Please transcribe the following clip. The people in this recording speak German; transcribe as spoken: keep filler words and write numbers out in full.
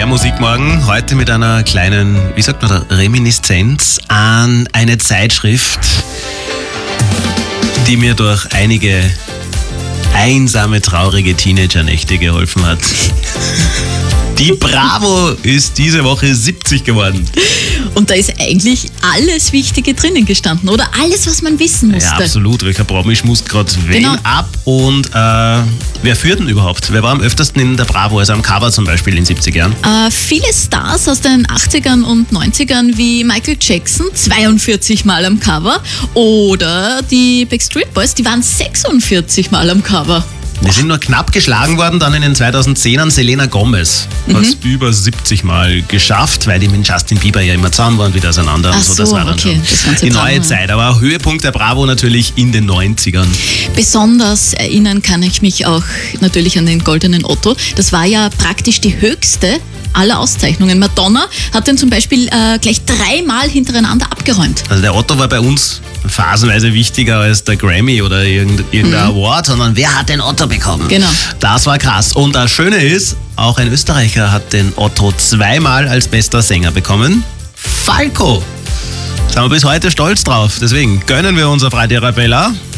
Der Musikmorgen heute mit einer kleinen, wie sagt man da, Reminiszenz an eine Zeitschrift, die mir durch einige einsame, traurige Teenagernächte geholfen hat. Die Bravo ist diese Woche siebzig geworden. Und da ist eigentlich alles Wichtige drinnen gestanden, oder? Alles, was man wissen musste. Ja, absolut. Welcher Promi schmust gerade wen Genau. ab? Und äh, wer führt denn überhaupt? Wer war am öftesten in der Bravo, also am Cover zum Beispiel in den siebzig Jahren? Äh, viele Stars aus den achtzigern und neunzigern wie Michael Jackson, zweiundvierzig Mal am Cover. Oder die Backstreet Boys, die waren sechsundvierzig Mal am Cover. Wir sind nur knapp geschlagen worden, dann in den zweitausendzehnern Selena Gomez. Hat es über siebzig Mal geschafft, weil die mit Justin Bieber ja immer zusammen waren, wieder auseinander. Ach und so, das so, war dann okay, schon das waren sie die neue dran, Zeit. Aber Höhepunkt der Bravo natürlich in den neunzigern. Besonders erinnern kann ich mich auch natürlich an den Goldenen Otto. Das war ja praktisch die höchste aller Auszeichnungen. Madonna hat den zum Beispiel äh, gleich dreimal hintereinander abgeräumt. Also der Otto war bei uns phasenweise wichtiger als der Grammy oder irgendein, irgendein mhm. Award, sondern wer hat den Otto bekommen? Genau. Das war krass. Und das Schöne ist, auch ein Österreicher hat den Otto zweimal als bester Sänger bekommen. Falco. Sind wir bis heute stolz drauf. Deswegen gönnen wir unser Freitag Arabella.